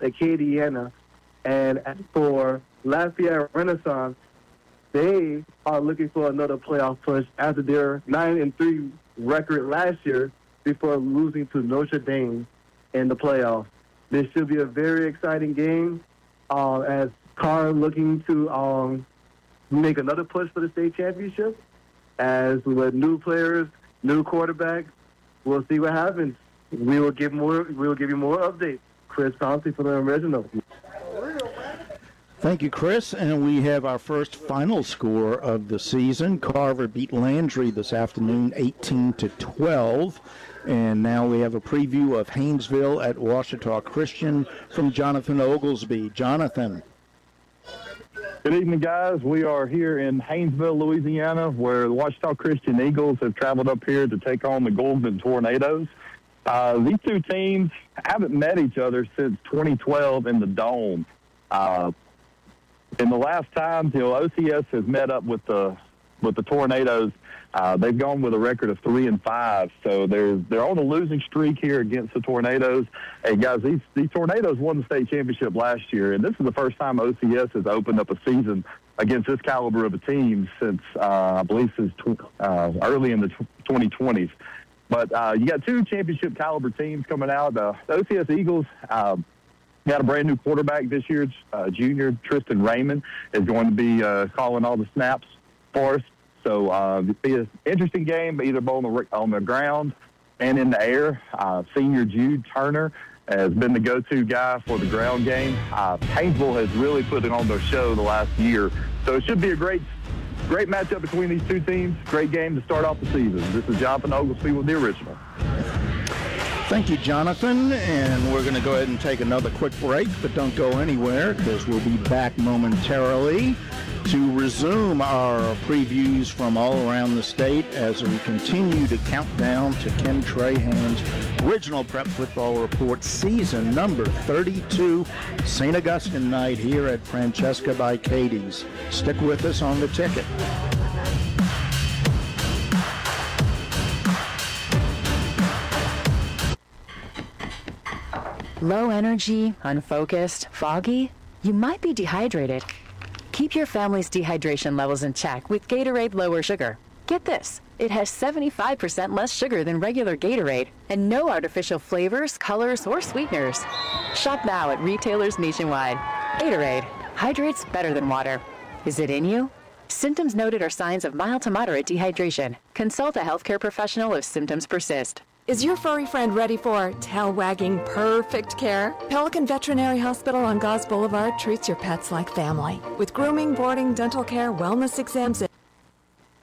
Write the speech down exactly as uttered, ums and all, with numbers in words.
Acadiana. And as for Lafayette Renaissance, they are looking for another playoff push after their nine and three record last year before losing to Notre Dame in the playoffs. This should be a very exciting game uh, as Carr looking to um, make another push for the state championship. As with new players, new quarterbacks, we'll see what happens. We will give more. We will give you more updates. Chris Conley for the original. Thank you, Chris. And we have our first final score of the season. Carver beat Landry this afternoon, eighteen to twelve. And now we have a preview of Haynesville at Ouachita Christian from Jonathan Oglesby. Jonathan. Good evening, guys. We are here in Haynesville, Louisiana, where the Ouachita Christian Eagles have traveled up here to take on the Golden Tornadoes. Uh, these two teams haven't met each other since twenty twelve in the Dome. Uh, in the last time, you know, O C S has met up with the with the Tornadoes. Uh, they've gone with a record of three and five, so they're they're on a losing streak here against the Tornadoes. Hey guys, these these Tornadoes won the state championship last year, and this is the first time O C S has opened up a season against this caliber of a team since uh, I believe since tw- uh, early in the twenty twenties. But uh, you got two championship caliber teams coming out. Uh, the O C S Eagles uh, got a brand new quarterback this year. Uh, junior Tristan Raymond is going to be uh, calling all the snaps for us. So uh, it'll be an interesting game, either on the on the ground and in the air. Uh, senior Jude Turner has been the go-to guy for the ground game. Uh, Haynesville has really put it on their show the last year. So it should be a great great matchup between these two teams. Great game to start off the season. This is Jonathan Oglesby with the original. Thank you, Jonathan. And we're going to go ahead and take another quick break, but don't go anywhere because we'll be back momentarily to resume our previews from all around the state as we continue to count down to Ken Trahan's original Prep Football Report season number thirty-two, Saint Augustine night here at Francesca by Katie's. Stick with us on the ticket. Low energy, unfocused, foggy? You might be dehydrated. Keep your family's dehydration levels in check with Gatorade Lower Sugar. Get this, it has seventy-five percent less sugar than regular Gatorade and no artificial flavors, colors, or sweeteners. Shop now at retailers nationwide. Gatorade, hydrates better than water. Is it in you? Symptoms noted are signs of mild to moderate dehydration. Consult a healthcare professional if symptoms persist. Is your furry friend ready for tail-wagging perfect care? Pelican Veterinary Hospital on Gauze Boulevard treats your pets like family. With grooming, boarding, dental care, wellness exams, and